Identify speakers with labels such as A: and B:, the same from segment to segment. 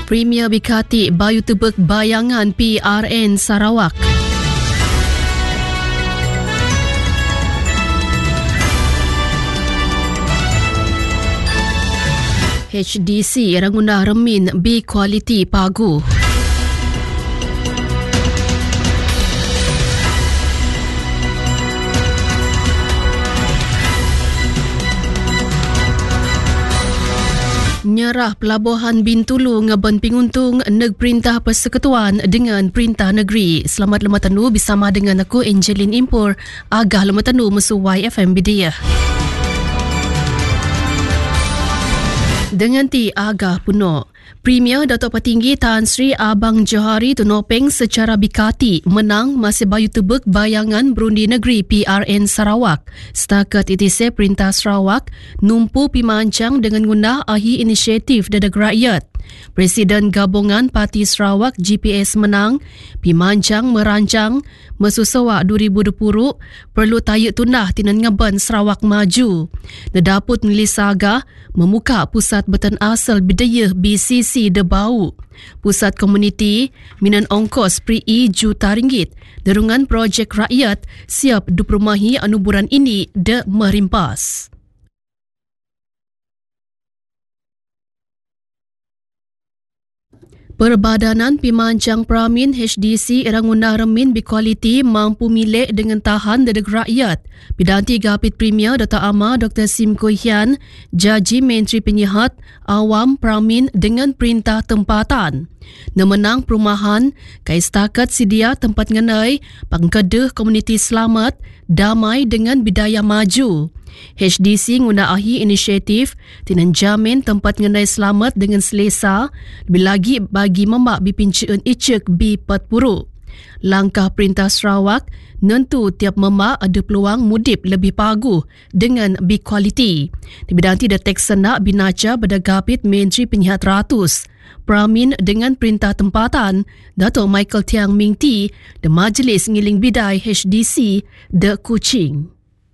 A: Premier Bikati Bayu Tebek Bayangan PRN Sarawak. HDC Rangundah Remin B Kualiti Pagu. Nyerah Pelabuhan Bintulu ngeben pinguntung neg Perintah Persekutuan dengan Perintah Negeri. Selamat lemah tanu bersama dengan aku Angeline Impur. Agah lemah tanu mesu YFM Bidiyah. Dengan ti agah puno, Premier Datuk Petinggi Tan Sri Abang Johari Tunopeng secara bikati menang Masih Bayu Tebek Bayangan Berundi Negeri PRN Sarawak. Setakat itise Perintah Sarawak numpu pimancang dengan guna ahi inisiatif dadag rakyat. Presiden Gabungan Parti Sarawak GPS menang, pimancang merancang mesusawa 2020 perlu tayak tunah tinan ngeben Sarawak maju. Nedaput Nilisaga memuka pusat beten asal bidayah BCC Debau. Pusat komuniti minan ongkos RM1 juta derungan projek rakyat siap diperumahi anuburan ini de merimpas. Perbadanan Pimancang Pramin HDC Rangundah Remin Bikualiti mampu milik dengan tahan dadag rakyat. Pidanti Gapit Premier Dato' Amar Dr. Sim Koh Hian, Jaji Menteri Penyihat Awam Pramin dengan perintah tempatan. Nemenang perumahan, kai setakat sedia tempat ngenai, pangkedeh komuniti selamat, damai dengan bidaya maju. HDC ngunahi inisiatif tinan jamin tempat ngenai selamat dengan selesa, lebih lagi bagi memak bipincaan icek B40. Langkah Perintah Sarawak nentu tiap memak ada peluang mudip lebih pagu dengan B-kualiti. Dibidanti detek senak binaca pada Gapit Menteri Penyihat Ratus. Pramin dengan perintah tempatan, Datuk Michael Tiang Ming Ti, de Majlis Ngiling Bidai HDC de Kuching.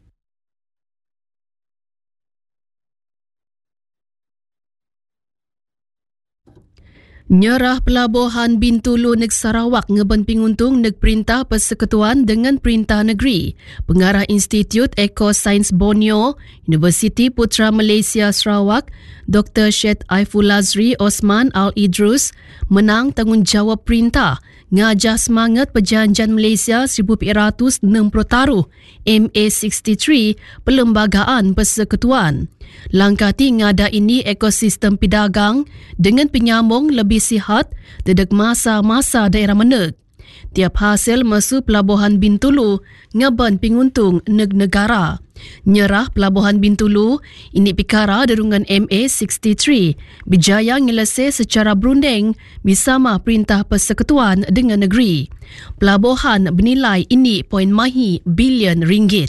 A: Nyerah Pelabuhan Bintulu neg Sarawak ngeben pinguntung neg Perintah Persekutuan dengan Perintah Negeri. Pengarah Institut Ekosains Borneo, Universiti Putra Malaysia Sarawak, Dr. Syed Aiful Azri Osman Al-Idrus menang tanggungjawab perintah ngajah semangat Perjanjian Malaysia 1960 taruh MA63 Perlembagaan Persekutuan. Langkah ti ngada ini ekosistem pedagang dengan penyambung lebih sihat dadag masa-masa daerah meneg. Tiap hasil masu Pelabuhan Bintulu ngaban pinguntung neg negara. Nyerah Pelabuhan Bintulu ini pikara derungan MA63 bijaya ngelese secara berunding bersama Perintah Persekutuan dengan negeri. Pelabuhan bernilai ini poin mahi bilion ringgit.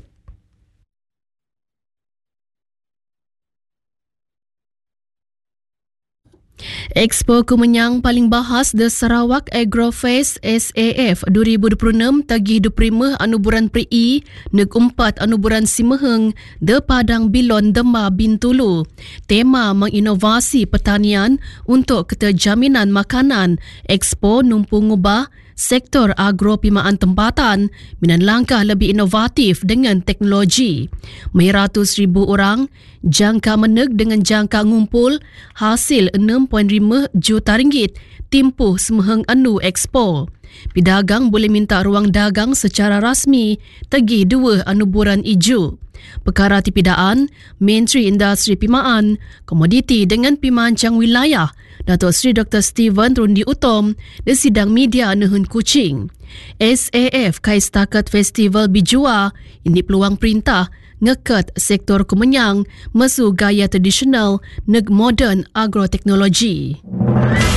A: Expo Kemenyang paling bahas de Sarawak Agrofest SAF 2026 tagih diterima anuburan PRI neg 4 anuburan Simeheng de Padang Bilon Dema Bintulu. Tema menginovasi pertanian untuk keterjaminan makanan. Expo numpu ngubah sektor agropimaan tempatan minan langkah lebih inovatif dengan teknologi. Meratus ribu orang jangka meneg dengan jangka ngumpul hasil 6.5 juta ringgit timpuh Semeheng Anu Expo. Pedagang boleh minta ruang dagang secara rasmi tagih 2 anuburan ijo. Perkara tipidaan, Menteri Industri Pimaan, Komoditi dengan Pimancang Wilayah, Datuk Seri Dr. Steven Rundi Utom di sidang media Nehun Kuching. SAF kai setakat festival bijua, ini peluang perintah ngekat sektor Kemenyang mesu gaya tradisional neg modern agroteknologi.